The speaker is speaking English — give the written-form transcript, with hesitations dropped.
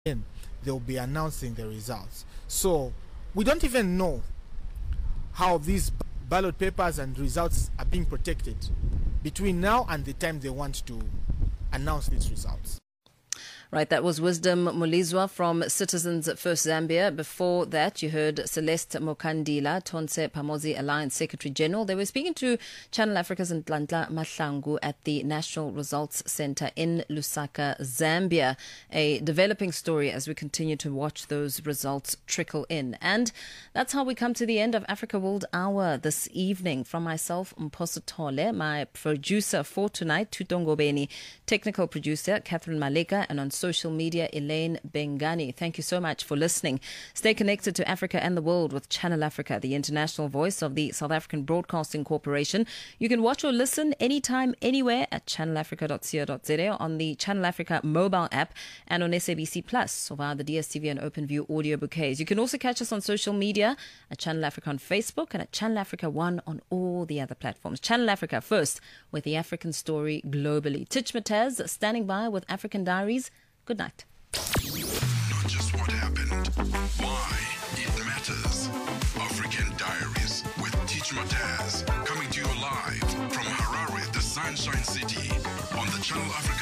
in, they'll be announcing the results. So we don't even know how these ballot papers and results are being protected between now and the time they want to announce these results. Right, that was Wisdom Mulizwa from Citizens First Zambia. Before that, you heard Celeste Mokandila, Tonse Pamozi Alliance Secretary General. They were speaking to Channel Africa's Nhlanhla Mahlangu at the National Results Centre in Lusaka, Zambia. A developing story as we continue to watch those results trickle in. And that's how we come to the end of Africa World Hour this evening. From myself, Mphosa Thole, my producer for tonight, Tutongo Beni, technical producer, Catherine Maleka, and on social media, Elaine Bengani. Thank you so much for listening. Stay connected to Africa and the world with Channel Africa, the international voice of the South African Broadcasting Corporation. You can watch or listen anytime, anywhere at channelafrica.co.za, on the Channel Africa mobile app, and on SABC Plus, or via the DSTV and OpenView audio bouquets. You can also catch us on social media at Channel Africa on Facebook and at Channel Africa 1 on all the other platforms. Channel Africa first, with the African story globally. Titch Mataz standing by with African Diaries. Good night. Not just what happened, why it matters. African Diaries with Titch Mataz, coming to you live from Harare, the Sunshine City, on the Channel Africa